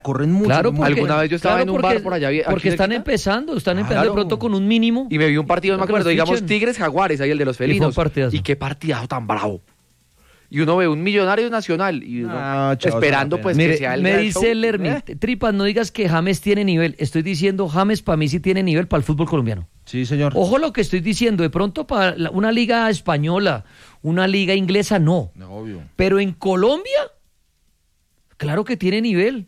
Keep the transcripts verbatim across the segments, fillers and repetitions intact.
corren mucho. Claro, porque, alguna vez yo estaba claro, en un porque, bar por allá. Aquí porque están cerquita. empezando, están Claro. empezando de pronto con un mínimo. Y me vi un partido, no me acuerdo, digamos Tigres Jaguares, ahí el de los felinos. Y fue un partidazo. Y qué partidazo tan bravo. Y uno ve un Millonario Nacional y uno Ah, chao, esperando chao, pues Mire, que sea el me gran dice show. Lermi, ¿Eh? Tripas, no digas que James tiene nivel. Estoy diciendo, James para mí sí tiene nivel para el fútbol colombiano. Sí, señor. Ojo lo que estoy diciendo, de pronto para la- una liga española, una liga inglesa, no. No, obvio. Pero en Colombia, claro que tiene nivel.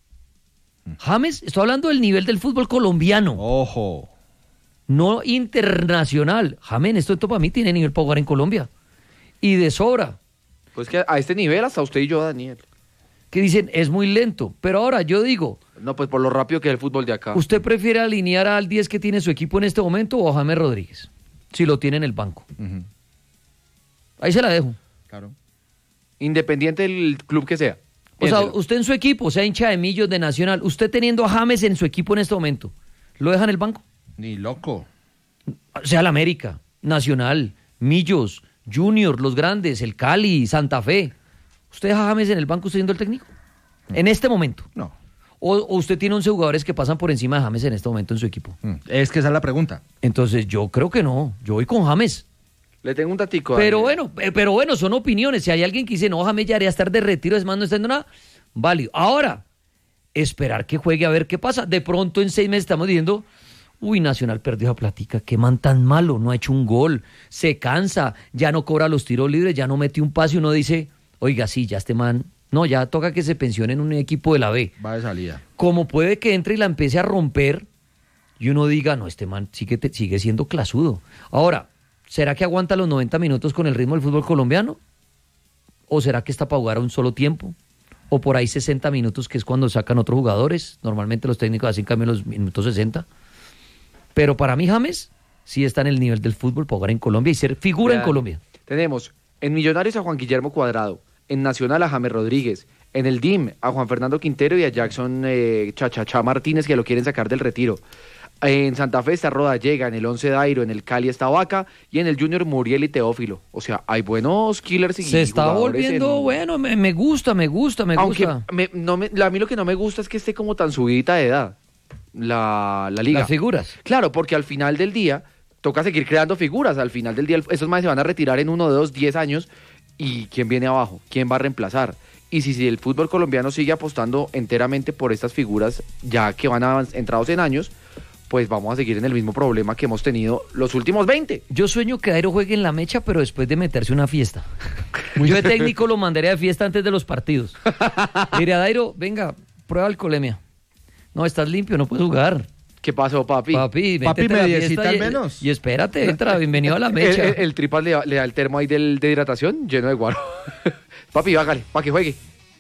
James, estoy hablando del nivel del fútbol colombiano, Ojo. no internacional. James, esto, esto para mí tiene nivel para jugar en Colombia. Y de sobra. Pues que a este nivel hasta usted y yo, Daniel. Que dicen, es muy lento. Pero ahora yo digo, No, pues por lo rápido que es el fútbol de acá. ¿usted prefiere alinear al diez que tiene su equipo en este momento o a James Rodríguez? Si lo tiene en el banco. Ujú. Ahí se la dejo. Claro. Independiente del club que sea. O sea, Piénselo. usted en su equipo, sea hincha de Millos, de Nacional, usted teniendo a James en su equipo en este momento, ¿lo deja en el banco? Ni loco. Sea el América, Nacional, Millos, Junior, los grandes, el Cali, Santa Fe. ¿Usted deja a James en el banco usted siendo el técnico? En este momento. No. O, o usted tiene once jugadores que pasan por encima de James en este momento en su equipo. Mm. Es que esa es la pregunta. Entonces yo creo que no. Yo voy con James. Le tengo un tatico. Pero Daniel. bueno, eh, pero bueno, son opiniones. Si hay alguien que dice, no, James ya haría estar de retiro, es más, no está haciendo nada, válido. Ahora, esperar que juegue a ver qué pasa. De pronto en seis meses estamos diciendo, uy, Nacional perdió a platica, qué man tan malo, no ha hecho un gol, se cansa, ya no cobra los tiros libres, ya no mete un pase y uno dice, oiga, sí, ya este man, no, ya toca que se pensione en un equipo de la B. Va de salida. Como puede que entre y la empiece a romper y uno diga, no, este man sigue, te- sigue siendo clasudo. Ahora, ¿será que aguanta los noventa minutos con el ritmo del fútbol colombiano? ¿O será que está para jugar a un solo tiempo? ¿O por ahí sesenta minutos, que es cuando sacan otros jugadores? Normalmente los técnicos hacen cambio en los minutos sesenta. Pero para mí James sí está en el nivel del fútbol para jugar en Colombia y ser figura en Vean, Colombia. Tenemos en Millonarios a Juan Guillermo Cuadrado, en Nacional a James Rodríguez, en el D I M a Juan Fernando Quintero y a Jackson eh, Chachachá Martínez, que lo quieren sacar del retiro. En Santa Fe está Rodallega, en el Once Dairo, en el Cali está Vaca y en el Junior Muriel y Teófilo. O sea, hay buenos killers y Se está jugadores volviendo en- bueno, me, me gusta, me gusta, me Aunque gusta. me- no me- a mí lo que no me gusta es que esté como tan subidita de edad la, la liga. Las figuras. Claro, porque al final del día toca seguir creando figuras. Al final del día el- esos más se van a retirar en uno, dos, diez años. ¿Y quién viene abajo? ¿Quién va a reemplazar? Y si, si el fútbol colombiano sigue apostando enteramente por estas figuras, ya que van avanz- entrados en años, pues vamos a seguir en el mismo problema que hemos tenido los últimos veinte. Yo sueño que Dairo juegue en la mecha, pero después de meterse una fiesta. Yo de técnico lo mandaría de fiesta antes de los partidos. Mire, a Dairo, venga, prueba alcoholemia. No, estás limpio, no puedes jugar. ¿Qué pasó, papi? Papi, Papi, métete a la mediecita fiesta al y- menos. Y espérate, entra, bienvenido a la El, mecha. el- el tripas le, da- le da el termo ahí del, de hidratación lleno de guaro. Papi, hágale, para que juegue.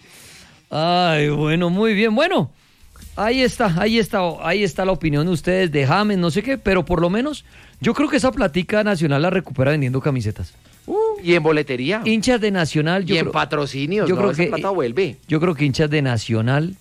Ay, bueno, muy bien. Bueno, ahí está, ahí está, ahí está la opinión de ustedes de James, no sé qué, pero por lo menos yo creo que esa platica Nacional la recupera vendiendo camisetas. Y en boletería. Hinchas de Nacional, yo y en creo, patrocinios. yo ¿no? creo Esa que- plata vuelve. yo creo que hinchas de Nacional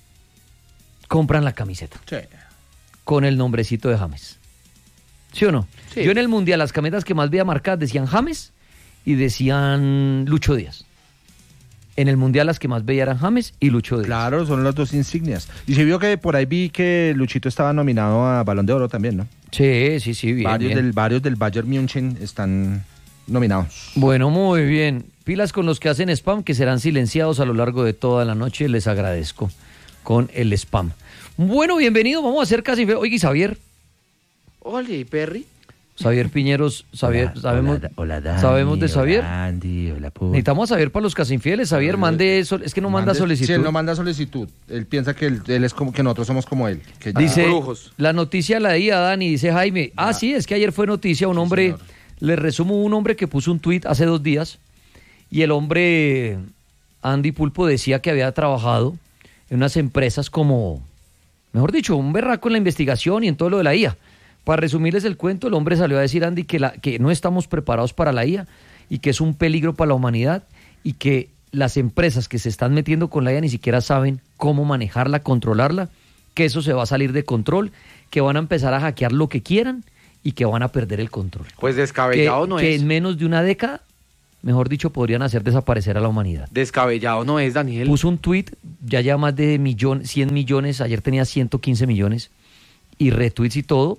compran la camiseta Sí. con el nombrecito de James. ¿Sí o no? Sí. Yo en el Mundial las camisetas que más veía marcadas decían James y decían Lucho Díaz. En el Mundial las que más veía eran James y Lucho Díaz. Claro, son las dos insignias. Y se vio que por ahí vi que Luchito estaba nominado a Balón de Oro también, ¿no? Sí, sí, sí, bien, varios, bien. Del, varios del Bayern München están nominados. Bueno, muy bien. Pilas con los que hacen spam, que serán silenciados a lo largo de toda la noche. Les agradezco con el spam. Bueno, bienvenido. Vamos a hacer casi... Oye, Xavier. Hola, ¿y Perry? Xavier Piñeros, Xavier, Hola, sabemos, hola, hola, Dani, sabemos de hola, Xavier. Andy, hola, Paul. Necesitamos a Xavier para los casi infieles. Xavier, mande... sol- Es que no manda Mande- solicitud. Sí, él no manda solicitud. Él piensa que él, él es como que nosotros somos como él. Que ya- Dice, brujos. la noticia la di a Dani, dice Jaime. Ah, sí, es que ayer fue noticia un hombre, señor. le resumo un hombre que puso un tuit hace dos días y el hombre, Andy Pulpo, decía que había trabajado en unas empresas como, mejor dicho, un berraco en la investigación y en todo lo de la I A. Para resumirles el cuento, el hombre salió a decir, Andy, que, la, que no estamos preparados para la I A y que es un peligro para la humanidad y que las empresas que se están metiendo con la I A ni siquiera saben cómo manejarla, controlarla, que eso se va a salir de control, que van a empezar a hackear lo que quieran y que van a perder el control. Pues descabellado que, no que es. en menos de una década mejor dicho, podrían hacer desaparecer a la humanidad. Descabellado no es, Daniel. Puso un tuit, ya lleva más de millón, cien millones, ayer tenía ciento quince millones, y retweets y todo.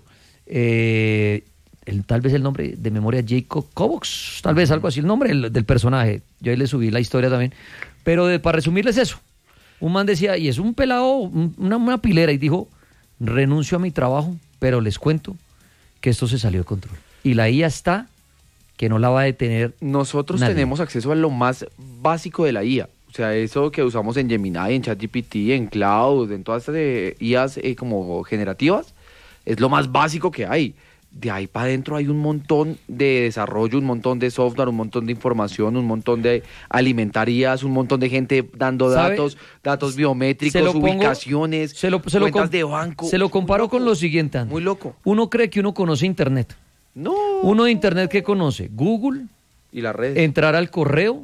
Eh, el, tal vez el nombre de memoria, Jacob Cobox, tal vez algo así, el nombre del, del personaje. Yo ahí le subí la historia también. Pero de, para resumirles eso, un man decía, y es un pelado, un, una, una pilera, y dijo, renuncio a mi trabajo, pero les cuento que esto se salió de control. Y la I A está que no la va a detener. Nosotros nadie. tenemos acceso a lo más básico de la I A. O sea, eso que usamos en Gemini, en ChatGPT, en Cloud, en todas estas eh, I As eh, como generativas, es lo más básico que hay. De ahí para adentro hay un montón de desarrollo, un montón de software, un montón de información, un montón de alimentarias, un montón de gente dando ¿Sabe? datos, datos biométricos, Se lo pongo- ubicaciones, se lo, se lo cuentas com- de banco. Se lo Muy comparo loco, con lo siguiente, Andy. Muy loco. Uno cree que uno conoce Internet. No. Uno de Internet que conoce Google, Y las redes. entrar al correo,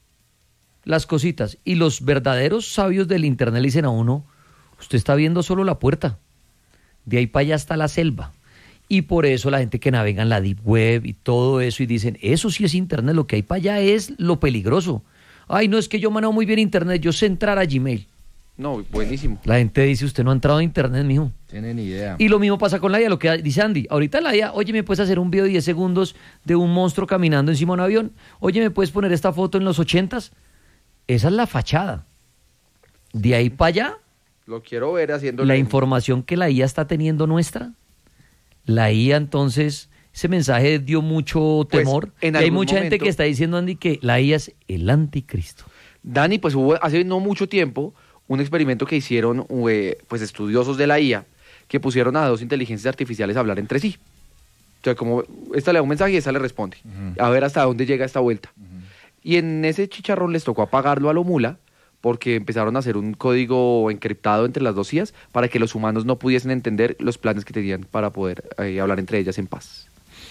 las cositas. Y los verdaderos sabios del Internet le dicen a uno, usted está viendo solo la puerta. De ahí para allá está la selva. Y por eso la gente que navega en la Deep Web y todo eso y dicen, eso sí es Internet, lo que hay para allá es lo peligroso. Ay, no, es que yo manejo muy bien Internet, yo sé entrar a Gmail. No, buenísimo. La gente dice, usted no ha entrado a Internet, mijo. Tienen idea. Y lo mismo pasa con la I A, lo que dice Andy. Ahorita la I A, oye, ¿me puedes hacer un video de diez segundos de un monstruo caminando encima de un avión? Oye, ¿me puedes poner esta foto en los ochentas? Esa es la fachada. De ahí para allá, Lo quiero ver haciendo la información que la I A está teniendo nuestra, la I A entonces, ese mensaje dio mucho Pues, temor. en y hay algún mucha gente momento- que está diciendo, Andy, que la I A es el anticristo. Dani, pues hubo hace no mucho tiempo un experimento que hicieron eh, pues estudiosos de la I A que pusieron a dos inteligencias artificiales a hablar entre sí. O sea, como esta le da un mensaje y esta le responde. Ujú. A ver hasta dónde llega esta vuelta. Ujú. Y en ese chicharrón les tocó apagarlo a lo mula porque empezaron a hacer un código encriptado entre las dos I As para que los humanos no pudiesen entender los planes que tenían para poder eh, hablar entre ellas en paz.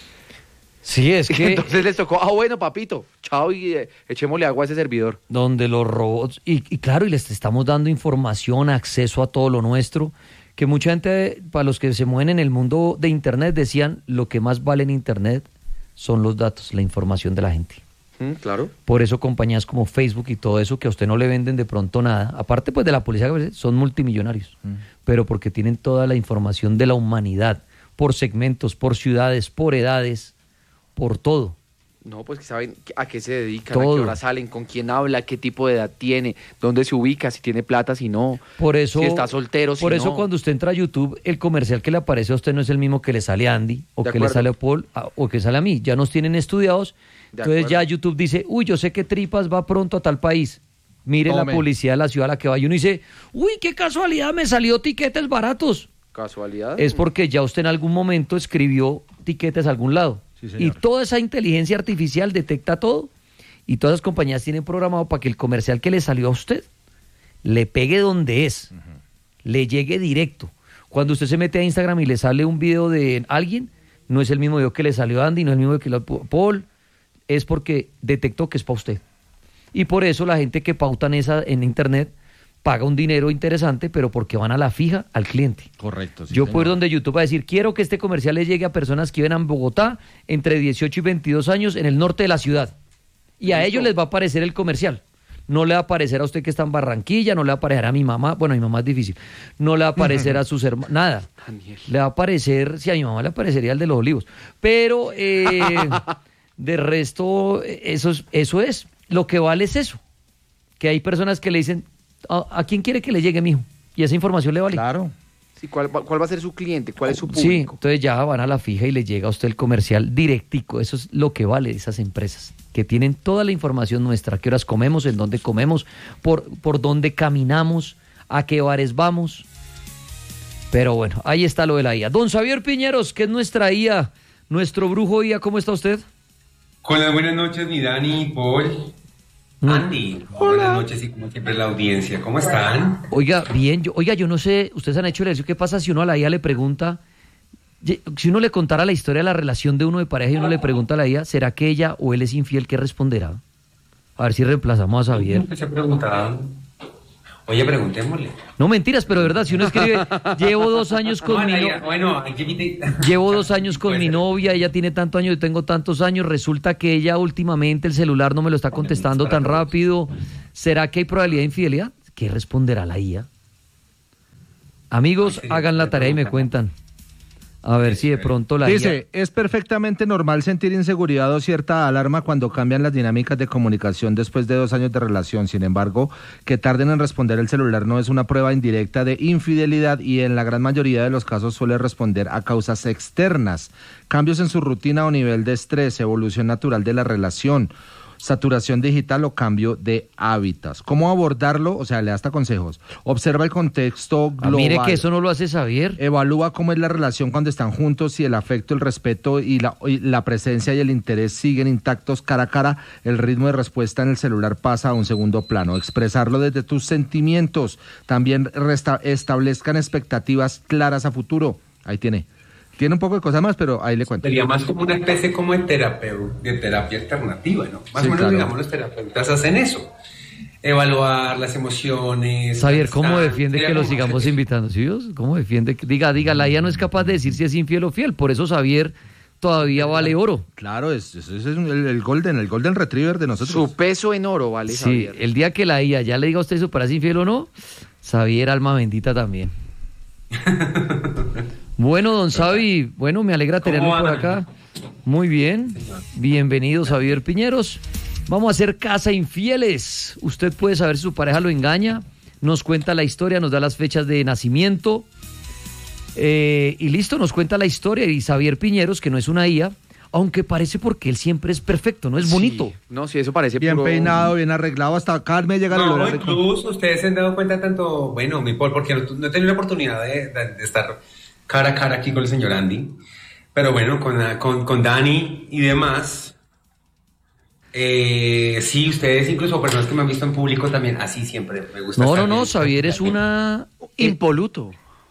Sí, es Y que entonces les tocó, ah, bueno, papito, chao y eh, echémosle agua a ese servidor. donde los robots, y, y claro, y les estamos dando información, acceso a todo lo nuestro, que mucha gente, para los que se mueven en el mundo de Internet, decían, lo que más vale en Internet son los datos, la información de la gente. Mm, claro. Por eso compañías como Facebook y todo eso, que a usted no le venden de pronto nada, aparte pues de la policía, son multimillonarios, Mm. pero porque tienen toda la información de la humanidad, por segmentos, por ciudades, por edades, por todo. No, pues que saben a qué se dedican, Todo. a qué hora salen, con quién habla, qué tipo de edad tiene, dónde se ubica, si tiene plata, si no, Por eso, si está soltero, si por eso no. cuando usted entra a YouTube, el comercial que le aparece a usted no es el mismo que le sale a Andy, o De que le acuerdo. sale a Paul, a- o que sale a mí. Ya nos tienen estudiados. De Entonces ya acuerdo. YouTube dice, uy, yo sé que Tripas va pronto a tal país. Mire la Tome. publicidad de la ciudad a la que va. Y uno dice, uy, qué casualidad, me salió tiquetes baratos. Casualidad. Es porque ya usted en algún momento escribió tiquetes a algún lado. Sí, Y señor. toda esa inteligencia artificial detecta todo. Y todas las compañías tienen programado para que el comercial que le salió a usted le pegue donde es. Le llegue directo. Cuando usted se mete a Instagram y le sale un video de alguien, no es el mismo video que le salió a Andy, no es el mismo que le salió a Paul. Es porque detectó que es para usted. Y por eso la gente que pauta en, esa, en internet paga un dinero interesante, pero porque van a la fija al cliente. Correcto. sí, Yo puedo ir señor. donde YouTube a decir, quiero que este comercial le llegue a personas que viven en Bogotá entre dieciocho y veintidós años en el norte de la ciudad. Y a Listo. ellos les va a aparecer el comercial. No le va a aparecer a usted que está en Barranquilla, no le va a aparecer a mi mamá, bueno, a mi mamá es difícil, no le va a aparecer a sus hermanos, nada. Daniel. Le va a aparecer, si a mi mamá le aparecería el de los olivos. Pero eh, de resto, eso es, eso es. Lo que vale es eso. Que hay personas que le dicen, ¿a, a quién quiere que le llegue, mijo? Y esa información le vale. Claro. Sí, ¿cuál, va- ¿Cuál va a ser su cliente? ¿Cuál es su Sí, público? entonces ya van a la fija y le llega a usted el comercial directico. Eso es lo que vale de esas empresas, que tienen toda la información nuestra, qué horas comemos, en dónde comemos, por, por dónde caminamos, a qué bares vamos. Pero bueno, ahí está lo de la I A. Don Xavier Piñeros, que es nuestra I A, nuestro brujo I A, ¿cómo está usted? Con las buenas noches, mi Dani, Paul, Mm. Andy. Buenas noches y como siempre la audiencia. ¿Cómo están? Oiga, bien, yo, oiga, yo no sé, ustedes han hecho el ejercicio, ¿qué pasa si uno a la I A le pregunta, ye- si uno le contara la historia de la relación de uno de pareja y uno le pregunta a la I A, ¿será que ella o él es infiel? ¿Qué responderá? A ver si reemplazamos a Xavier. Nunca se ha preguntado. Oye, preguntémosle. No, mentiras, pero de verdad, si uno escribe, llevo dos años con No, mi la novia, idea- Bueno, hay que quitar- llevo dos años con Puede mi ser. novia, ella tiene tantos años, yo tengo tantos años, resulta que ella últimamente el celular no me lo está contestando tan rápido. ¿Será que hay probabilidad de infidelidad? ¿Qué responderá la I A? Amigos, Ay, sí, hagan la te tarea y me preguntan. cuentan. A ver si de pronto la I A... Dice, es perfectamente normal sentir inseguridad o cierta alarma cuando cambian las dinámicas de comunicación después de dos años de relación. Sin embargo, que tarden en responder el celular no es una prueba indirecta de infidelidad y en la gran mayoría de los casos suele responder a causas externas, cambios en su rutina o nivel de estrés, evolución natural de la relación, saturación digital o cambio de hábitos. ¿Cómo abordarlo? O sea, le da hasta consejos. Observa el contexto Ah, global. mire que eso no lo hace Xavier. Evalúa cómo es la relación cuando están juntos, si el afecto, el respeto y la, y la presencia y el interés siguen intactos cara a cara, el ritmo de respuesta en el celular pasa a un segundo plano. Expresarlo desde tus sentimientos. También resta- establezcan expectativas claras a futuro. Ahí tiene. Tiene un poco de cosas más, pero ahí le cuento. Sería más como una especie como de, terapeu- de terapia alternativa, ¿no? Más Sí, o menos, claro. digamos, los terapeutas hacen eso. Evaluar las emociones. Xavier, la ¿cómo distancia, defiende que sería lo como- sigamos invitando? ¿Sí? ¿Vos? ¿Cómo defiende? que- Diga, diga, la I A no es capaz de decir si es infiel o fiel, por eso Xavier todavía vale oro. Claro, es, es, es el, el golden, el golden retriever de nosotros. Su peso en oro, vale, Sí, Xavier. el día que la I A ya le diga a usted si parece infiel o no, Xavier, alma bendita también. Bueno, don Xavi, bueno, me alegra tenerlo ¿Cómo por van? acá. Muy bien, bienvenido Xavier Piñeros. Vamos a hacer casa infieles. Usted puede saber si su pareja lo engaña, nos cuenta la historia, nos da las fechas de nacimiento eh, y listo, nos cuenta la historia. Y Xavier Piñeros, que no es una I A, aunque parece porque él siempre es perfecto, ¿no? Es bonito. Sí. No, sí, eso parece Bien puro- peinado, bien arreglado, hasta acá me llega el No, olor a rico. incluso ustedes se han dado cuenta tanto, bueno, mi Paul, porque no, no he tenido la oportunidad de, de- de estar cara a cara aquí con el señor Andy, pero bueno, con, con, con Dani y demás, eh, sí, ustedes incluso personas que me han visto en público también, así siempre me gusta. No, no, estar no, bien. Xavier es una... impoluto.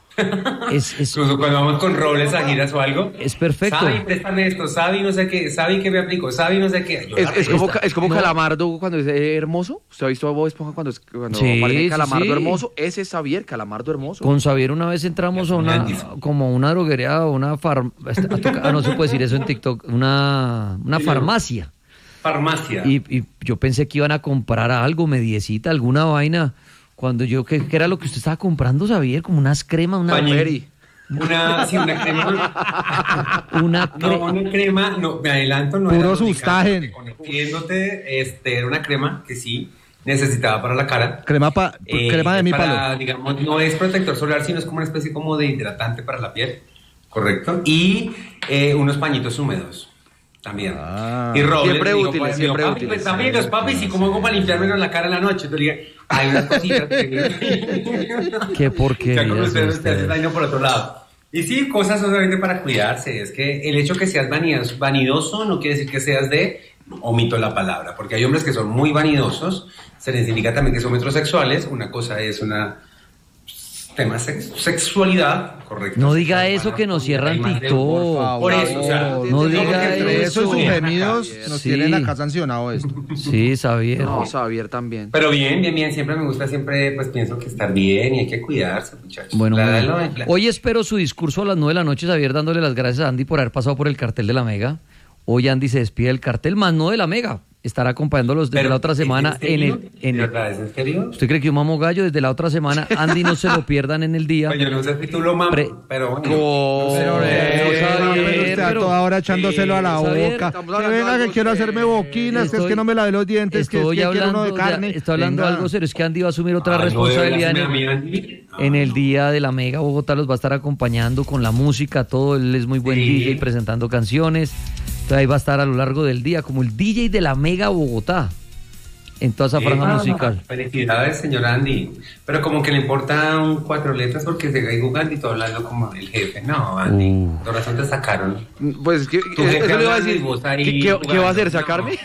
Es, es, Incluso cuando vamos con roles a giras o algo. Es perfecto. Sabi, préstame esto, Sabi no sé qué, Sabi que me aplico, Sabi no sé qué. Yo, Es, es como, Esta- es como no. Calamardo cuando es eh, hermoso. ¿Usted ha visto a Bob Esponja cuando, es, cuando Sí, aparece sí, Calamardo sí. hermoso? Ese es Xavier, Calamardo hermoso. Con Xavier una vez entramos a una, como una droguería o una farmacia, no se puede decir eso en TikTok, una, una Sí, farmacia. farmacia. Y, y yo pensé que iban a comprar algo, mediecita, alguna vaina. Cuando yo, ¿qué, qué era lo que usted estaba comprando, Xavier? Como unas cremas, una... Peri. Una, sí, una crema. Una No, cre- una crema, no, me adelanto, no Puro era única, sustagen. porque Conociéndote, este, era una crema que sí necesitaba para la cara. Crema, pa, Eh, crema de mi para, palo. digamos, no es protector solar, sino es como una especie como de hidratante para la piel, ¿correcto? Y eh, unos pañitos húmedos también. Ah. Y Robles Siempre me dijo, útiles, pues, me dijo, siempre papi, útiles. pues, papi, los papis, ¿y cómo hago para limpiarme la cara en la noche? Entonces le dije, hay unas cositas que... Qué porquería Ya con son ustedes te ustedes. hace daño por otro lado. Y sí, cosas solamente para cuidarse. Es que el hecho que seas vanidoso, vanidoso no quiere decir que seas de, omito la palabra, porque hay hombres que son muy vanidosos, se les indica también que son metrosexuales. Una cosa es una tema sex- sexualidad, correcto. No diga Sexual, eso que nos cierran hay más de- TikTok. Por favor. Por eso, o sea, No tengo diga que- Entre eso y sus eso. gemidos nos Sí. tienen acá sancionado esto. Sí, Xavier. No, Xavier también. Pero bien, bien, bien, siempre me gusta, siempre pues pienso que estar bien y hay que cuidarse, muchachos. Bueno, La- muy bien. la- la- Hoy espero su discurso a las nueve de la noche, Xavier, dándole las gracias a Andy por haber pasado por el cartel de la Mega. Hoy Andy se despide del cartel, más no de la Mega. Estará acompañándolos desde Pero, la otra ¿es semana en serio? el... En ¿De el verdad, ¿es en serio? ¿Usted cree que yo mamo gallo? Desde la otra semana, Andy, no se lo pierdan en el día. Pues yo no sé si tú lo mamas, Pre- pero bueno. Co- Pero, Pero, eh, Xavier, pero usted a pero- toda hora echándoselo a la Xavier, boca. estamos Que hablando venga algo que quiero serio. hacerme boquinas, que es que no me lavé los dientes, que es que estoy quiero hablando uno de de- carne. estoy hablando de Venga. algo serio, es que Andy va a asumir otra Ay, no, de responsabilidad en verdad, el, mi Andy. en el día de la Mega Bogotá. Los va a estar acompañando con la música, todo. Él es muy buen Sí. D J presentando canciones. Entonces ahí va a estar a lo largo del día como el D J de la Mega Bogotá en toda esa franja Epa, musical. Felicidades, señor Andy. Pero como que le importan cuatro letras porque se cae jugando y todo hablando como el jefe. No, Andy. Uh. Por razón te sacaron. Pues, ¿qué, Tu eso jefe le iba a hablando y decir. vos ahí ¿Qué, qué- qué va a jugando. hacer? No. ¿Sacarme?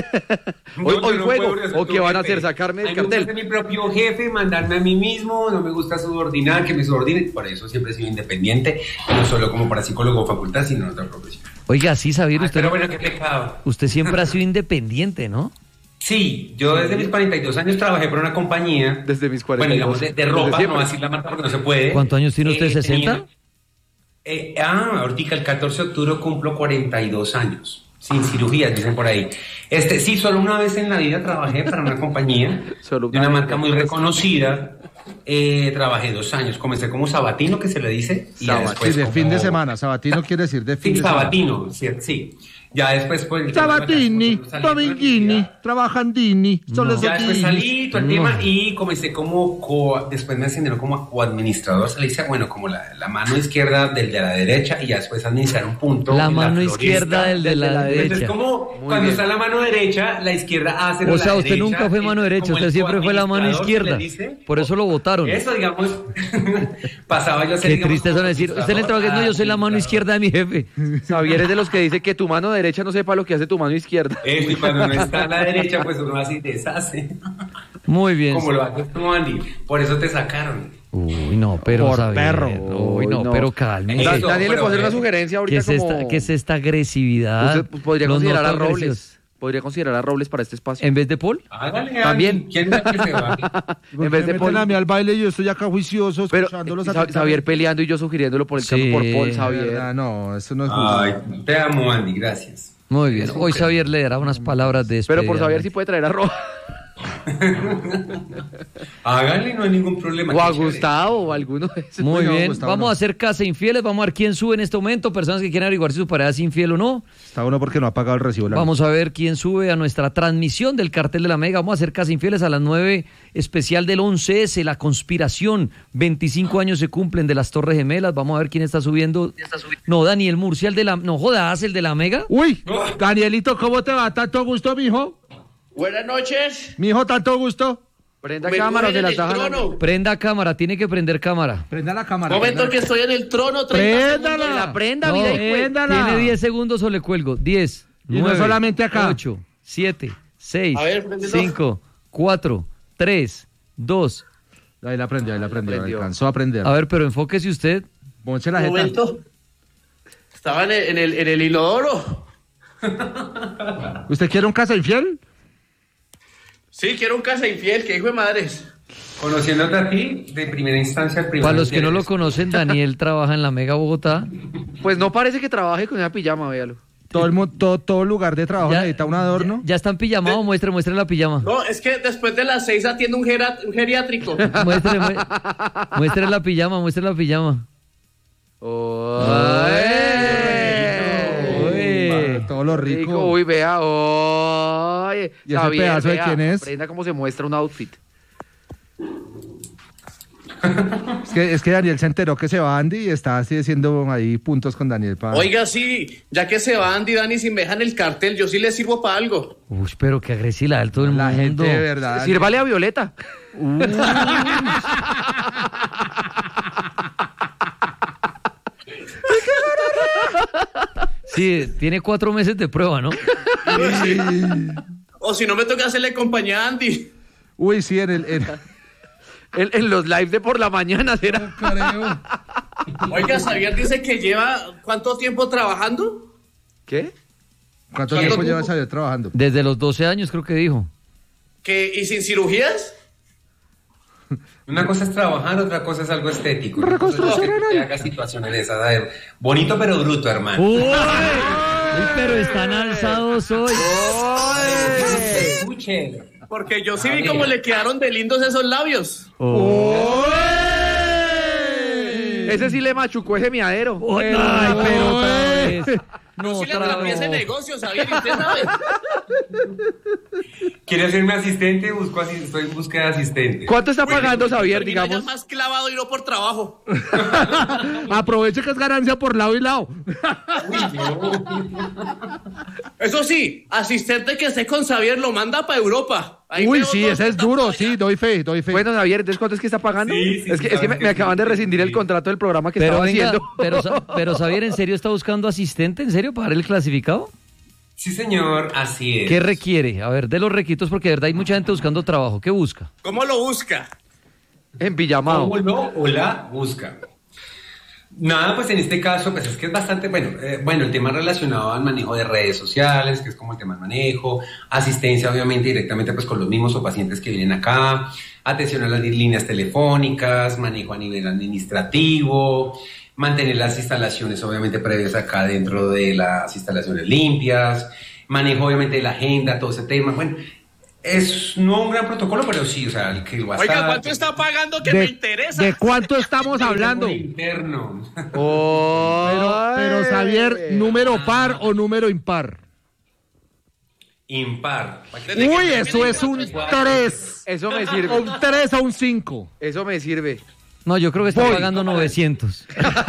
No, hoy yo hoy no juego. puedo ser ¿O tu qué van a jefe. hacer? ¿Sacarme A del mí me gusta cartel? ser mi propio jefe, mandarme a mí mismo. No me gusta subordinar, que me subordine. Por eso siempre he sido independiente. No solo como para psicólogo o facultad, sino en otra profesión. Oiga, sí, Xavier, Ay, usted, pero bueno, qué pecado. usted siempre ha sido independiente, ¿no? Sí, yo desde mis cuarenta y dos años trabajé por una compañía. Desde mis cuarenta Bueno, y dos. digamos, de, de ropa, Desde no voy a decir la marca porque no se puede. ¿Cuántos años tiene usted, Eh, sesenta? tenía- eh, ah, ahorita el catorce de octubre cumplo cuarenta y dos años. Sin cirugías, dicen por ahí. Este, sí, solo una vez en la vida trabajé para una compañía Solo de una una vez. marca muy reconocida. Eh, trabajé dos años. Comencé como sabatino, que se le dice. Y ya Sabatino, después Sí, de como- fin de semana. Sabatino quiere decir de fin Sí, de semana. sabatino, sí, sí. Ya después pues... el tema de Sabatini, las cosas, salí de la Dominguini, universidad. trabajandini, solo Ya después salí todo el No. tema y comencé como, co- después me ascendieron como a coadministrador, se le dice, bueno, como la, la mano izquierda del de la derecha y ya después administrar un punto. La en mano floresta. izquierda del de la Desde la Entonces derecha. es como Muy cuando bien. está la mano derecha, la izquierda hace O la sea, usted derecha, nunca fue mano es derecha, como usted el siempre fue la mano coadministrador, se izquierda. le dice. Por eso lo votaron. Eso, digamos, pasaba yo a ser, Qué digamos, triste como eso decir. Usted en el trabajo que no, yo soy la mano izquierda de mi jefe. Javier es de los que dice que tu mano derecha no sepa lo que hace tu mano izquierda. Eso, y cuando no está a la derecha, pues uno así deshace. Muy bien. Como lo haces tú, Andy. Por eso te sacaron. Uy, no, pero Por Xavier, perro. Uy, no, Uy, no. pero cálmese. Eso, Da- Daniel le pero, puedo hacer una eh, sugerencia ¿Qué ahorita es, como... esta, ¿Qué es esta agresividad? Usted pues, podría Los considerar a noto Robles. agresivos. Podría considerar a Robles para este espacio. ¿En vez de Paul? Hágale, Andy. También. ¿Quién es el que se va? En vez de Me Paul. meten a mí al baile y yo estoy acá juicioso Pero escuchándolos Sa- atentamente. Xavier peleando y yo sugiriéndolo por el Sí. campo por Paul, De Xavier. verdad, no, eso no es justo. Ay, te amo, Andy. Gracias. Muy bien. Hoy Xavier le dará unas palabras de despedida. Pero por Xavier sí puede traer a Robles. Hágale, no hay ningún problema. O a qué chévere. Gustavo o alguno de esos. Muy No, bien. Gustavo, Vamos no. a hacer casa infieles. Vamos a ver quién sube en este momento. Personas que quieren averiguar si su pareja es infiel o no. Está uno porque no ha pagado el recibo. la Vamos a ver quién sube a nuestra transmisión del Cartel de la Mega. Vamos a hacer casa infieles a las nueve, especial del once ese, la conspiración. veinticinco años se cumplen de las Torres Gemelas. Vamos a ver quién está subiendo. No, Daniel Murcia, el de la... No jodas, el de la Mega. Uy, Danielito, ¿cómo te va? ¿Tanto gusto, mijo? Buenas noches. Mijo, ¿tanto gusto? Prenda Me cámara, ponen se en la el está jalando. trono. Prenda cámara, tiene que prender cámara. Prenda la cámara. Momento que estoy en el trono. treinta Préndala. segundos. La prenda, No, vida y cue- préndala. Tiene diez segundos o le cuelgo. diez, Y no nueve, solamente acá. ocho, siete, seis, A ver, préndelo. cinco, cuatro, tres, dos. Ahí la prendió, ahí la prendió. prendió. Alcanzó a prender. A ver, pero enfóquese usted. Ponche la Un jeta. momento. Estaba en el, en el, en el inodoro. ¿Usted quiere un casa infiel? Sí, quiero un casa infiel. ¿Qué hijo de madres? Conociéndote a ti, de primera instancia, el primero. Para los que no lo conocen, Daniel trabaja en la Mega Bogotá. Pues no parece que trabaje con una pijama, véalo. Todo, el, mu- todo, todo lugar de trabajo necesita un adorno. Ya, ya está en pijama, muestre, muestre la pijama. No, es que después de las seis atiende un, gera- un geriátrico. Muestre, mu- muestre la pijama, muestre la pijama. Uy. Todo lo rico. Rico, uy, vea, oye. ¿Y ese pedazo de vea, quién es? Prenda cómo se muestra un outfit. Es que, es que Daniel se enteró que se va Andy y está así haciendo ahí puntos con Daniel. Pa. Oiga, sí, ya que se va Andy y Dani sin me dejan el cartel, yo sí les sirvo para algo. Uy, pero qué agresividad de todo el la mundo. gente de verdad. Sírvale a Violeta. Sí, tiene cuatro meses de prueba, ¿no? O si no me toca hacerle compañía a Andy. Uy, sí, en el... en- En, en los lives de por la mañana será. creo. Oiga, Xavier dice que lleva ¿cuánto tiempo trabajando? ¿Qué? ¿Cuánto ¿Cuánto tiempo lleva tiempo? Xavier trabajando? Desde los doce años creo que dijo. ¿Que, ¿Y sin cirugías? Una cosa es trabajar, otra cosa es algo estético. Una cosa es que te hagas situaciones de esas. de bonito pero bruto, hermano. ¡Uy! Uy, pero están alzados hoy. Escuche. Porque yo sí A vi ver. cómo le quedaron de lindos esos labios. Ese sí le machucó ese miadero. Ay, pero otra vez. No, Yo sí le otra atrapé ese vez. negocio, Xavier, y usted sabe. ¿Quiere hacerme asistente? Busco así, estoy en búsqueda de asistente. ¿Cuánto está pagando Xavier, Termina ya digamos? más clavado y no por trabajo. Aproveche que es ganancia por lado y lado. Eso sí, asistente que esté con Xavier lo manda para Europa. Ahí Uy, veo sí, dos ese es están duro, por allá. sí, doy fe, doy fe. Bueno, Xavier, entonces ¿cuánto es que está pagando? Sí, sí, es que, sí, es que me, sabes me que acaban sí, de rescindir sí. el contrato del programa que Pero estaba venga, haciendo. pero, Sa- pero Xavier, ¿en serio está buscando asistente? ¿En serio para el clasificado? Sí, señor, así es. ¿Qué requiere? A ver, de los requisitos, porque de verdad hay mucha gente buscando trabajo. ¿Qué busca? ¿Cómo lo busca? En pijamao. ¿Cómo lo o la busca? Nada, pues en este caso, pues es que es bastante, bueno, eh, bueno, el tema relacionado al manejo de redes sociales, que es como el tema del manejo, asistencia obviamente directamente pues con los mismos o pacientes que vienen acá, atención a las líneas telefónicas, manejo a nivel administrativo, mantener las instalaciones obviamente previas acá dentro de las instalaciones limpias, manejo obviamente de la agenda, todo ese tema, bueno. Es no un gran protocolo, pero sí, o sea, el que el WhatsApp... Oiga, ¿cuánto está pagando que de, me interesa? ¿De cuánto estamos hablando? Interno. Pero, pero Xavier, ¿número par o número impar? Impar. Uy, eso es un tres. Eso me O sirve. un tres o un cinco. Eso me sirve. No, yo creo que está Voy. pagando novecientos.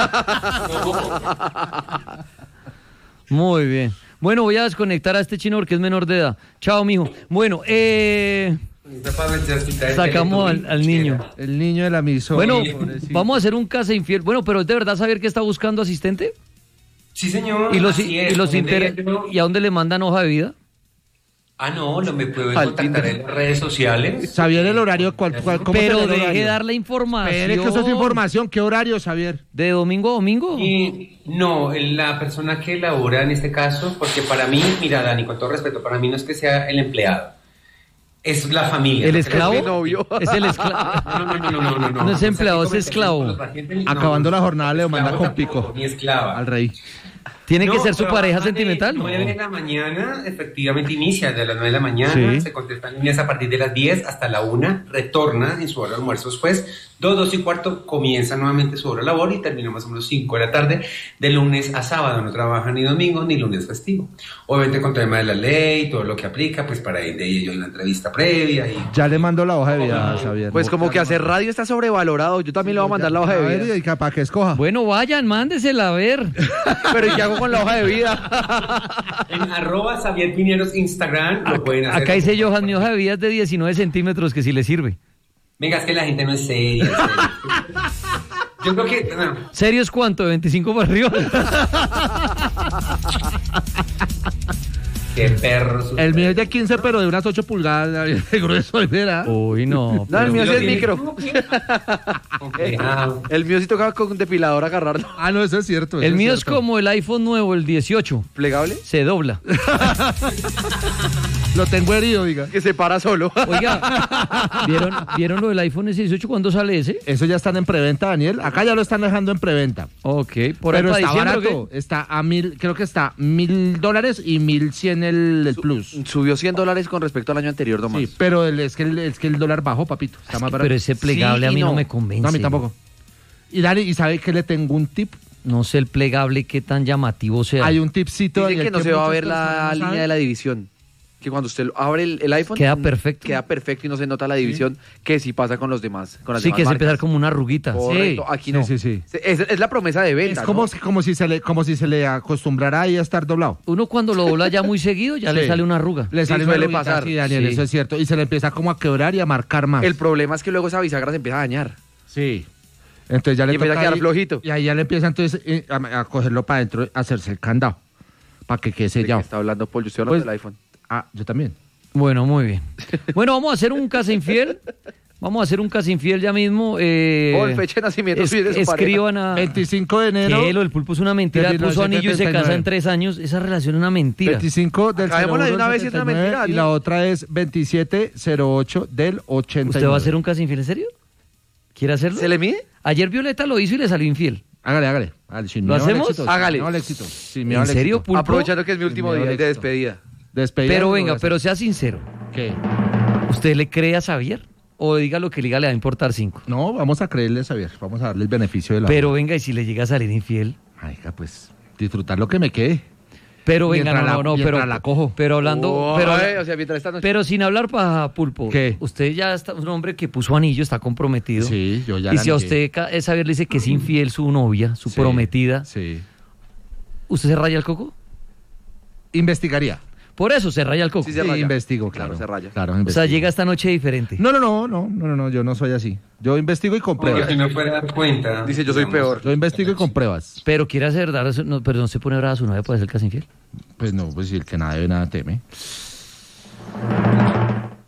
Muy bien. Bueno, voy a desconectar a este chino porque es menor de edad. Chao, mijo. Bueno, eh... sacamos al, al niño. El niño de la emisora. Bueno, pobrecito. vamos a hacer un casa infiel. Bueno, pero ¿es de verdad saber que está buscando asistente? Sí, señor. ¿Y los, así y es, los como inter- le digo. ¿Y a dónde le mandan hoja de vida? Ah, no, lo me puedo Al contactar Tinder. en las redes sociales. Xavier, el horario, ¿cuál, cuál, cómo Pero será el deje horario? dar la información. Espere, que eso es información. ¿Qué horario, Xavier? ¿De domingo a domingo? Y no, la persona que elabora en este caso, porque para mí, mira, Dani, con todo respeto, para mí no es que sea el empleado, es la familia. ¿El ¿no? esclavo? Es mi novio. Es el esclavo. No, no, no, no, no, no, no. No es empleado, O es sea, esclavo. los pacientes- no, Acabando no, la jornada le manda esclavo con pico. tampoco, Ni esclava. Al rey. ¿Tiene que No, ser su pareja trabaja sentimental? De No. nueve de la mañana, efectivamente inicia de las nueve de la mañana, Sí. se contestan líneas a partir de las diez hasta la una, retorna en su hora de almuerzo después, dos, dos y cuarto comienza nuevamente su hora de labor y termina más o menos cinco de la tarde, de lunes a sábado, no trabaja ni domingo ni lunes festivo. Obviamente con todo el tema de la ley, todo lo que aplica, pues para ir de ello en la entrevista previa y... Ya le mandó la hoja de vida a Xavier. Pues como que hacer radio está sobrevalorado. Yo también le voy a mandar la hoja A de ver, vida. y para que escoja. Bueno, vayan, mándesela a ver. Pero ¿y qué hago con la hoja de vida? En arroba Xavier Piñeros Instagram lo pueden hacer. Acá dice Johan, mi hoja de vida es de diecinueve centímetros, que si le sirve. Venga, es que la gente no es seria. en serio. Yo creo que... no. ¿Serio es cuánto? ¿De veinticinco para arriba? Qué perro. El mío es de quince, pero de unas ocho pulgadas de grueso, ¿verdad? Uy, no. No, el mío sí es tiene- micro. Complicado. El mío sí toca con depilador agarrarlo. Ah, no, eso es cierto. eso El mío es cierto. como el iPhone nuevo, el dieciocho. ¿Plegable? Se dobla. Lo tengo herido, diga. Que se para solo. Oiga, ¿vieron, ¿vieron lo del iPhone ese dieciocho? ¿Cuándo sale ese? Eso ya están en preventa, Daniel. Acá ya lo están dejando en preventa. Ok, por ahí Pero para está diciembre, ¿o barato. qué? Está a mil, creo que está mil dólares y mil cien el, el plus. Subió cien dólares con respecto al año anterior, nomás. Sí, pero el- es, que el, es que el dólar bajó, papito. Está más barato. Pero ese plegable Sí a y mí no. no. me convence. No, a mí tampoco. Y Dani, ¿y sabe que le tengo un tip? No sé el plegable qué tan llamativo sea. Hay un tipcito. Dicen Daniel, que no se va a muchas ver la personas no línea saben. de la división. Que cuando usted abre el, el iPhone... Queda mm, perfecto. Queda perfecto y no se nota la división, que sí pasa con los demás. Con las Sí, demás que se marcas. empezar como una arruguita. Correcto, Sí, aquí no. sí, sí, sí. Es, es la promesa de venta, Es como, ¿no? si- como, si se le, como si se le acostumbrara ahí a estar doblado. Uno cuando lo dobla ya muy seguido ya le Sí. sale una arruga. Le Sí, sale suele una arruguita, pasar. Sí, Daniel, Sí. eso es cierto. Y se le empieza como a quebrar y a marcar más. El problema es que luego esa bisagra se empieza a dañar. Sí. Entonces ya le Y empieza toca a quedar ahí- flojito. Y ahí ya le empieza entonces eh, a, a cogerlo para adentro, a hacerse el candado. Para que quede ¿De qué sellado. está hablando Paul? Yo estoy hablando Pues- del iPhone. Ah, yo también. Bueno, muy bien. Bueno, vamos a hacer un casa infiel. Vamos a hacer un casa infiel ya mismo. Eh, Paul, fecha de nacimiento es- sí, de su escriban a... veinticinco de enero. Que lo del pulpo es una mentira. de Puso anillo y se casa en mil novecientos setenta y nueve. tres años. Esa relación es una mentira. veinticinco del Acabémosla de cero uno una del vez y es una setenta y nueve, mentira, y Daniel. la otra es veintisiete cero ocho del ochenta y nueve. ¿Usted va a hacer un casa infiel en serio? ¿Quiere hacerlo? ¿Se le mide? Ayer Violeta lo hizo y le salió infiel. Hágale, hágale. hágale, sin ¿Lo miedo al hacemos? éxito, sin Hágale. miedo al éxito, sin ¿En miedo al serio, éxito. Pulpo? Aprovechando que es mi último Sin miedo día al de éxito. despedida. Despedida, Pero lo voy a venga, hacer. pero sea sincero. ¿Qué? ¿Usted le cree a Xavier? O diga lo que le diga, le va a importar cinco. No, vamos a creerle, Xavier. Vamos a darle el beneficio de la Pero venga, y si le llega a salir infiel. Ay, hija, pues, disfrutar lo que me quede. Pero venga, Mientras no, la- no, no, mientras pero, la cojo. pero hablando, Oh, pero, ay, o sea, mientras esta noche... pero sin hablar paja, Pulpo. ¿Qué? Usted ya está, un hombre que puso anillo, está comprometido. Sí, yo ya Y la si a negué. usted, ca- eh, Xavier, le dice que es infiel su novia, su Sí, prometida, Sí. ¿usted se raya el coco? Investigaría. Por eso se raya el coco. Sí, se Sí, raya. investigo, claro. Claro, se raya. Claro, O sea, investigo. llega esta noche diferente. No, no, no, no, no, no, no, yo no soy así. Yo investigo y con Porque pruebas. si no fuera a dar cuenta. Dice, yo soy peor. Yo investigo y con pruebas. Pero quiere hacer, dar, eso- no, pero no se pone brava a su novia para hacer casi infiel. Pues no, pues si el que nada debe, nada teme.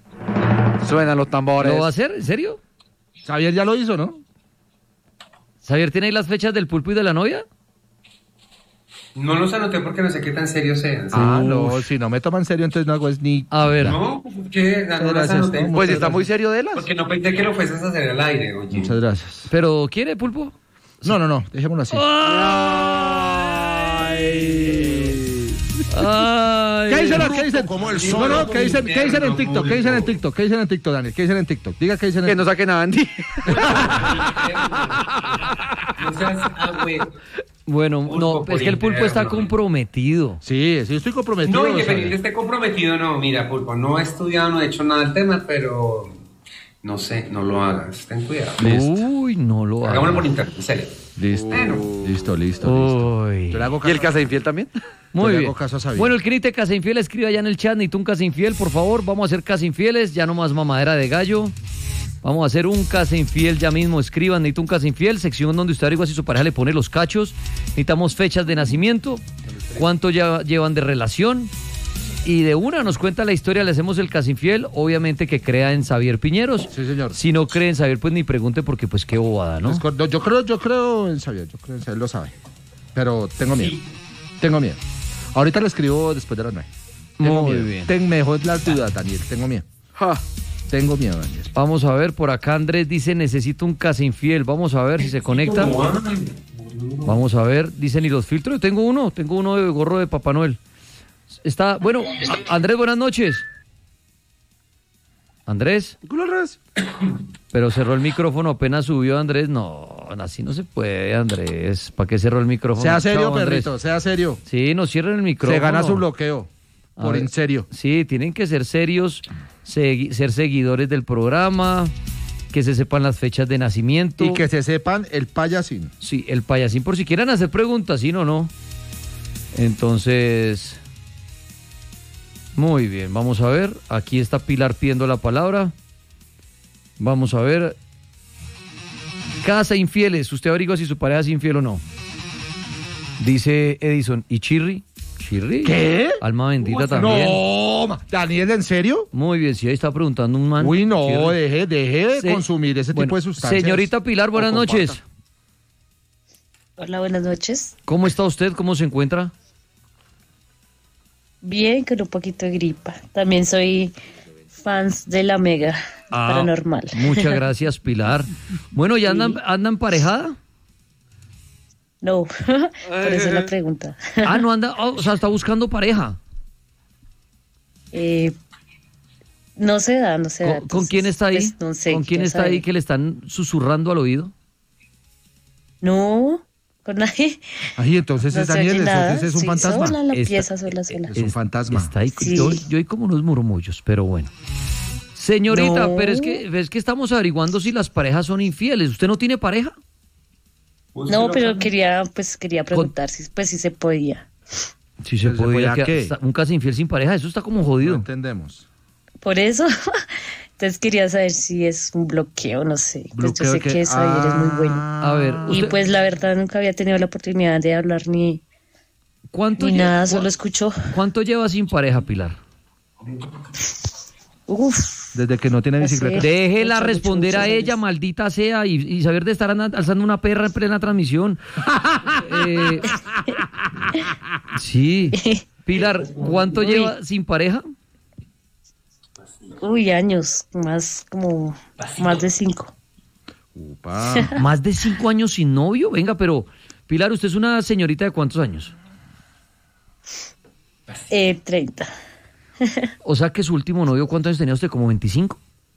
Suenan los tambores. ¿Lo va a hacer? ¿En serio? Xavier ya lo hizo, ¿no? Xavier, ¿tiene ahí las fechas del pulpo y de la novia? No los anoté porque no sé qué tan serios sean. ¿sí? Ah, no, si no me toman en serio, entonces no hago es ni... A ver. No, ¿qué? No, no las Gracias, anoté. no, Pues muchas está muy gracias. serio de las. Porque no pensé que lo fueses a hacer al aire, oye. Muchas gracias. ¿Pero quiere pulpo? No, no, no, dejémoslo así. ¡Ay! ¡Ay! ¿Qué dicen? ¿Qué dicen? como el No, sol. no, ¿qué dicen? ¿Qué dicen en Muy TikTok? ¿Qué dicen en TikTok? ¿Qué dicen en TikTok, Daniel? ¿Qué dicen en TikTok? Diga qué dicen en Que no saquen a Andy. No seas agüe. Bueno, Pulpo no, por es que el pulpo está interno. comprometido. Sí, sí, estoy comprometido. No, independiente ¿sabes? esté comprometido, no. Mira, Pulpo, no he estudiado, no he hecho nada del tema, pero no sé, no lo hagas. Ten cuidado. Listo. Uy, no lo Hagámoslo haga. por internet, en serio. Listo, Bueno. listo, listo, listo. Uy. Yo le hago ¿Y el caso- casa infiel también? Muy Yo le bien. hago caso a Xavier. Bueno, el que necesite casa infiel, escribe allá en el chat, necesito un casa infiel, por favor. Vamos a hacer casa infieles, ya no más mamadera de gallo. Vamos a hacer un casa infiel ya mismo. Escriban, necesito un casa infiel, sección donde usted averigua si su pareja le pone los cachos. Necesitamos fechas de nacimiento, cuánto ya llevan de relación. Y de una nos cuenta la historia, le hacemos el casa infiel. Obviamente que crea en Xavier Piñeros. Sí, señor. Si no cree en Xavier, pues ni pregunte porque pues qué bobada, ¿no? Es cor- no, yo creo, yo creo en Xavier, yo creo en Xavier, lo sabe. Pero tengo miedo. Tengo miedo. Ahorita lo escribo después de las nueve. Tengo Muy miedo. bien. Ten mejor las dudas, Daniel. Tengo miedo. Ja. Tengo miedo, Daniel. Vamos a ver, por acá Andrés dice, necesito un casa infiel. Vamos a ver si se conecta. Vamos a ver, dicen, ¿y los filtros? Yo tengo uno, tengo uno de gorro de Papá Noel. Está, bueno, a- Andrés, buenas noches. Andrés, pero cerró el micrófono, apenas subió Andrés. No, así no se puede, Andrés. ¿Para qué cerró el micrófono? Sea serio, Chao, Andrés. perrito, sea serio. Sí, no cierren el micrófono. Se gana su bloqueo. A Por ver. en serio. Sí, tienen que ser serios, segui- ser seguidores del programa, que se sepan las fechas de nacimiento. Y que se sepan el payasín. Sí, el payasín, por si quieren hacer preguntas, ¿sí o no? Entonces, muy bien, vamos a ver. Aquí está Pilar pidiendo la palabra. Vamos a ver. Casa infieles, usted averigua si su pareja es infiel o no. Dice Edison, ¿y Chirri? ¿Chirri? ¿Qué? Alma bendita también. No, ma- Daniel, ¿en serio? Muy bien, sí, ahí está preguntando un man. Uy, no, Chirri. deje, deje de Se- consumir ese Bueno, tipo de sustancias. Señorita Pilar, buenas O noches. comparta. Hola, buenas noches. ¿Cómo está usted? ¿Cómo se encuentra? Bien, con un poquito de gripa. También soy fans de la Mega Ah, Paranormal. Muchas gracias, Pilar. Bueno, ¿ya andan, andan parejada? No, por eso la pregunta. Ah, no anda, oh, o sea, está buscando pareja. Eh, no se da, no se da. ¿Con, con entonces, quién está ahí? pues, no sé, ¿Con quién quiero está saber. ahí que le están susurrando al oído? No, con nadie. Ay, entonces No es se Daniel, oye eso- nada. ese es un Sí, fantasma. sola en la Esta- pieza, sola, sola. Es un fantasma. Está ahí, Sí. yo, yo hay como unos murmullos, pero bueno. Señorita, No. pero es que, es que estamos averiguando si las parejas son infieles. ¿Usted no tiene pareja? No, pero quería, pues quería preguntar si, pues, si se podía. Sí, se ¿Se puede. podía que- qué? Un casi infiel sin pareja, eso está como No jodido. entendemos. Por eso, entonces quería saber si es un bloqueo, no sé. Pues yo Bloqueo sé que- que Xavier es muy bueno. A ver, Ah, Y usted- pues la verdad nunca había tenido la oportunidad de hablar ni, ¿cuánto, ni lle- nada, cu- solo escucho. ¿cuánto lleva sin pareja, Pilar? Uf, Desde que no tiene Así bicicleta. es. Déjela Mucho, responder mucho, a muchos ella, años. maldita sea, y, y saber de estar ana- alzando una perra en plena transmisión. Eh, sí. Pilar, ¿cuánto Uy. lleva sin pareja? uy, años, más como, más de cinco. Upa. ¿Más de cinco años sin novio? Venga, pero, Pilar, ¿usted es una señorita de cuántos años? Eh, treinta. O sea que su último novio, ¿cuántos años tenía usted? ¿Como veinticinco?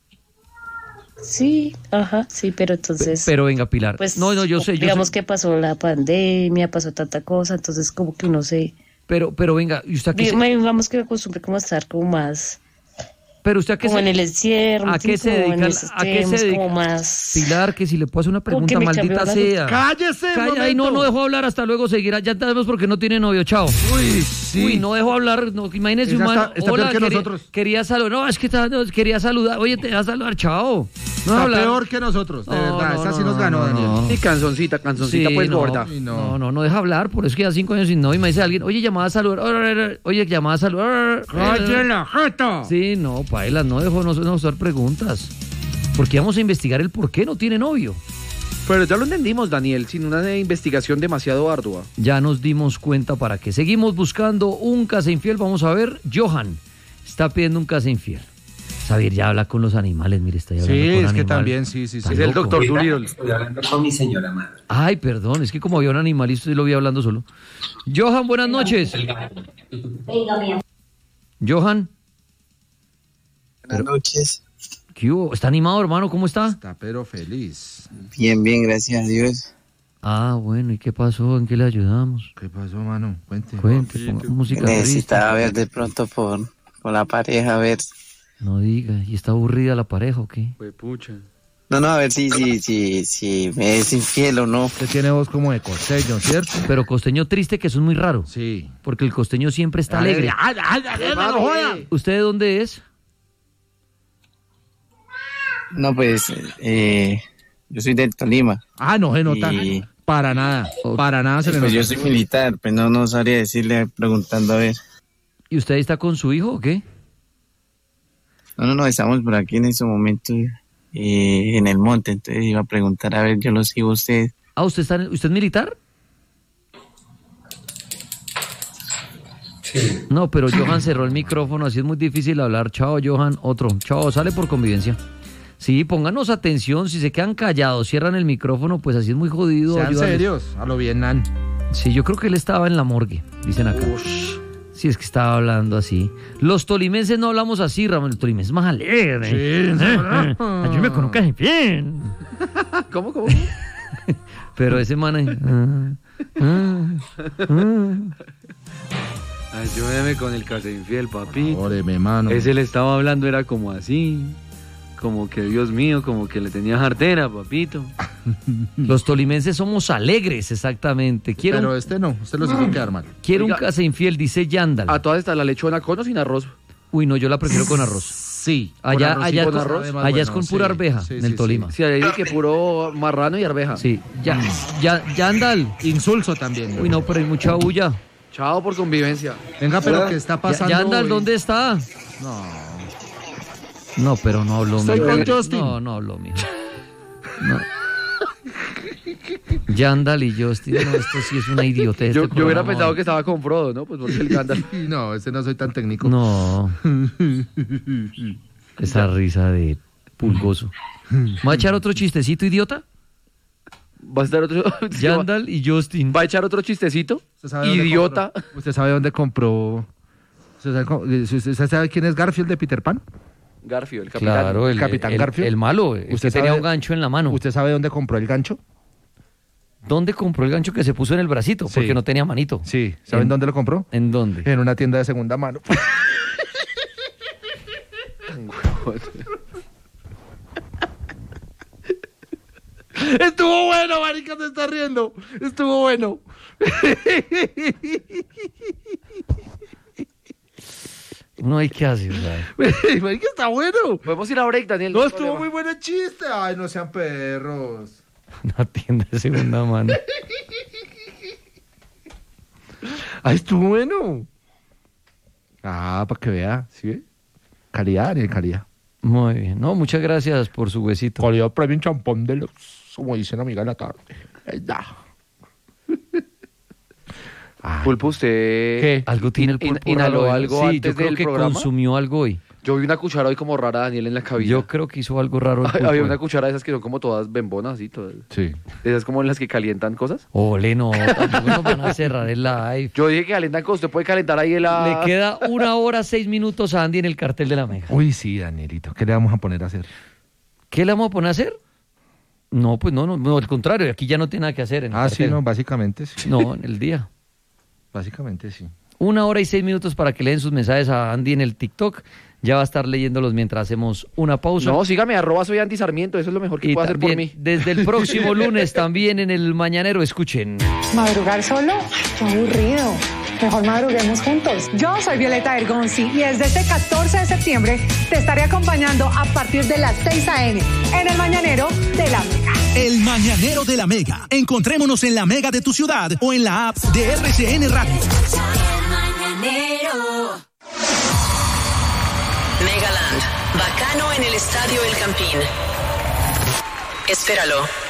Sí, ajá, sí, pero entonces, Pero venga, Pilar. pues, no, no, yo sé, yo digamos sé. que pasó la pandemia, pasó tanta cosa, entonces como que uno se, Pero, pero venga, ¿y usted a qué se, digamos que me acostumbré como a estar como más, pero usted a qué como se- en el encierro, ¿a qué sí, se como en dedica? esos ¿A qué se temas, dedica? como más, Pilar, que si le puedo hacer una Como que pregunta, me cambió maldita la sea. ¡Cállese! un Calla, ay, no, momento! no dejó hablar, hasta luego seguirá. Ya sabemos por qué no tiene novio, chao. Uy, sí. Uy, no dejó hablar, no, imagínese Esa un man, está- está hola, peor que quería, nosotros. quería saludar, no, es que está- no, quería saludar, oye, te vas a saludar, chao. No Está hablar. peor que nosotros, de No, verdad. no, Esa sí no, nos no, ganó, no, Daniel. no. Y canzoncita, canzoncita, Sí, pues no, gorda. Y no. no. no, no, deja hablar, por eso es que ya cinco años sin novio y me dice alguien, oye, llamada a saludar, oye, llamada a saludar. ¡Cállala, jeta! Sí, no, paila, no dejó no, no hacer preguntas. Porque vamos a investigar el por qué no tiene novio. Pero ya lo entendimos, Daniel, sin una investigación demasiado ardua. Ya nos dimos cuenta para qué. Seguimos buscando un casa infiel. Vamos a ver. Johan está pidiendo un casa infiel. Xavier ya habla con los animales. Mire, está hablando Sí, con es animales. que también, sí, sí, sí. Es el doctor Mira, Dolittle. Estoy hablando con mi señora madre. Ay, perdón. Es que como había un animal y usted lo vi hablando solo. Johan, buenas noches. Johan. Buenas noches. ¿Qué hubo? ¿Está animado, hermano? ¿Cómo está? Está pero feliz. Bien, bien, gracias a Dios. Ah, bueno. ¿Y qué pasó? ¿En qué le ayudamos? ¿Qué pasó, mano? Cuente. Cuente, ponga música triste. Necesitaba ver de pronto por, por la pareja, a ver. No diga. ¿Y está aburrida la pareja o qué? Pues pucha. No, no, a ver si, si, si, si me es infiel o no. Usted tiene voz como de costeño, ¿cierto? Pero costeño triste, que eso es muy raro. Sí. Porque el costeño siempre está alegre. ¡Ay, ay, ay, ay, no joda! ¿Usted de dónde es? No, pues, eh, yo soy del Tolima. Ah, no se nota. Y- Para nada. Para nada se le Pues nota. yo soy militar, pues no, no sabría decirle preguntando a ver. ¿Y usted está con su hijo o qué? No, no, no, estamos por aquí en este momento eh, en el monte, entonces iba a preguntar, a ver, yo lo sigo a usted. Ah, ¿usted, está, ¿usted es militar? Sí. No, pero Johan cerró el micrófono, así es muy difícil hablar. Chao, Johan. Otro. Chao, sale por convivencia. Sí, pónganos atención. Si se quedan callados, cierran el micrófono, pues así es muy jodido. Sean ayudarles. serios. A lo Vietnam. Sí, yo creo que él estaba en la morgue, dicen acá. Sí, es que estaba hablando así. Los tolimenses no hablamos así, Ramón. El tolimense es más alegre. Sí, Ayúdame con un casi bien. ¿Cómo, cómo? Pero ese man ahí, ah, ah, ah. Ayúdeme con el casa infiel, papi. Óreme, mano. Ese le estaba hablando, era como así. Como que, Dios mío, como que le tenía jartera, papito. Los tolimenses somos alegres, exactamente. Quiero, Pero un, este no. Este lo hizo quedar mal. quiero un Oiga. casa infiel, dice Yandal. A todas estas, la lechona con o sin arroz. Uy, no, yo la prefiero con arroz. Sí. Allá, Con arroz y allá, con con- arroz. allá Además, es bueno, con pura sí. arveja Sí, en sí, el sí. Tolima. Sí, ahí dice que puro marrano y arveja. Sí, ya, ya, Yandal. Insulso también. Uy, no, pero hay mucha bulla. Chao por convivencia. Venga, pero ¿qué está Ya- pasando? Yandal, hoy? ¿dónde está? No. No, pero no habló, Estoy mijo. con Justin. No, no habló, mijo. No. Yandal y Justin, no, esto sí es una idiotez. Yo, este yo hubiera programa pensado hoy. que estaba con Frodo, ¿no? Pues porque el Gandalf. No, ese no soy tan técnico. No. Esa risa de pulgoso. ¿Va a echar otro chistecito, idiota? Va a estar otro. Yandal y Justin. Va a echar otro chistecito. ¿Usted sabe dónde Idiota. compró? ¿Usted sabe dónde compró? ¿Usted sabe, cómo- ¿Usted sabe quién es Garfield de Peter Pan? Garfield, el capitán. Claro, el, Capitán el- Garfield. el malo, el ¿Usted que tenía sabe- un gancho en la mano. ¿Usted sabe dónde compró el gancho? ¿Dónde compró el gancho que se puso en el bracito? Sí. Porque no tenía manito. Sí. ¿Saben ¿En- dónde lo compró? ¿En dónde? En una tienda de segunda mano. Estuvo bueno, marica, te está riendo. Estuvo bueno. No hay que hacer, ¿sabes? Marica, está bueno. Podemos ir a break, Daniel. No, hay estuvo problema. muy buen el chiste. Ay, no sean perros. Una tienda de segunda mano. Ay, estuvo bueno. Ah, para que vea, ¿sí? Calidad, ni calidad. Muy bien. No, muchas gracias por su huesito. Calidad premio champón de los, como dicen amiga de la tarde. Ahí da. Ay, Pulpo, usted. ¿Qué? Algo tiene el In- pulpo inhaló raro hoy. algo Sí, antes yo creo del que programa. consumió algo hoy. Yo vi una cuchara hoy como rara, Daniel, en la cabina. Yo creo que hizo algo raro el pulpo Había hoy. una cuchara de esas que son como todas bembonas, así, todas. Sí. De esas como en las que calientan cosas. Ole, no, tampoco nos van a cerrar el live. Yo dije que calientan cosas, usted puede calentar ahí la. Le queda una hora, seis minutos a Andy en el cartel de la Mega. Uy, sí, Danielito. ¿Qué le vamos a poner a hacer? ¿Qué le vamos a poner a hacer? No, pues no, no, no, al contrario, aquí ya no tiene nada que hacer. En el Ah, sí, cartel. no, básicamente sí. No, en el día. Básicamente sí. Una hora y seis minutos para que leen sus mensajes a Andy en el TikTok. Ya va a estar leyéndolos mientras hacemos una pausa. No, sígame, arroba soy Andy Sarmiento, eso es lo mejor que y puede hacer por también, mí. desde el próximo lunes, también en el Mañanero, escuchen. ¿Madrugar solo? ¡Qué aburrido! Mejor madruguemos juntos. Yo soy Violeta Ergonzi y desde este catorce de septiembre te estaré acompañando a partir de las seis a eme en el Mañanero de la Mega. El Mañanero de la Mega. Encontrémonos en la Mega de tu ciudad o en la app de R C N Radio. Megaland, bacano en el Estadio El Campín. Espéralo.